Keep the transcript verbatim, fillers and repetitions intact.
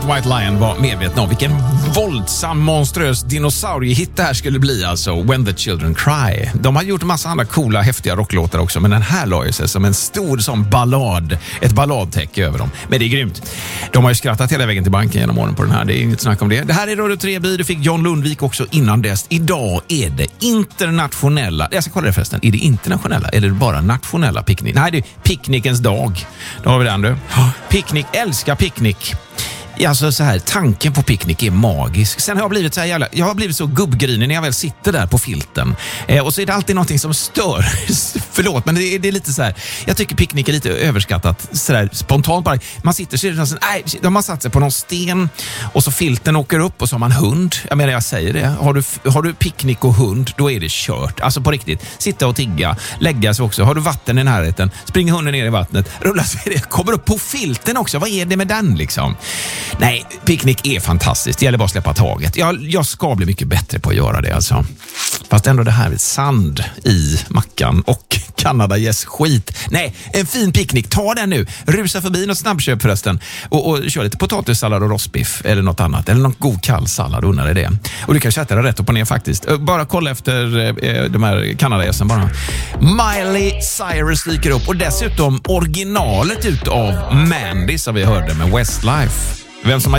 White Lion var medvetna om vilken våldsam, monströs dinosauriehit det här skulle bli, alltså When the Children Cry. De har gjort en massa andra coola, häftiga rocklåtar också, men den här la ju sig som en stor som ballad, ett balladtäcke över dem. Men det är grymt. De har ju skrattat hela vägen till banken genom åren på den här, det är inget snack om det. Det här är Radio tre by, det fick John Lundvik också innan dess. Idag är det internationella, jag ska kolla det förresten, är det internationella eller är det bara nationella picknick? Nej, det är picknickens dag. Då har vi den du. Picknick, älskar picknick. Alltså så här, tanken på picknick är magisk. Sen har jag blivit så här jävla, jag har blivit så gubbgrinig när jag väl sitter där på filten. Eh, och så är det alltid någonting som stör. Förlåt, men det är, det är lite så här. Jag tycker picknick är lite överskattat. Så där spontant bara. Man sitter så är det så här, nej, de har satt sig på någon sten och så filten åker upp och så har man hund. Jag menar, jag säger det. Har du, har du picknick och hund, då är det kört. Alltså på riktigt. Sitta och tigga, lägga sig också. Har du vatten i närheten, springer hunden ner i vattnet, rullar sig, kommer upp på filten också. Vad är det med den liksom? Nej, picknick är fantastiskt. Det gäller bara att släppa taget. Jag, jag ska bli mycket bättre på att göra det alltså. Fast ändå det här med sand i mackan och Kanada-gäss skit. Nej, en fin picknick. Ta den nu. Rusa förbi något snabbköp förresten. Och, och kör lite potatissallad och rostbiff eller något annat. Eller någon god kall sallad, unnar dig det. Och du kan köta det rätt upp och ner faktiskt. Bara kolla efter eh, de här Kanada-gässen bara. Miley Cyrus dyker upp. Och dessutom originalet utav Mandy som vi hörde med Westlife. Vem som har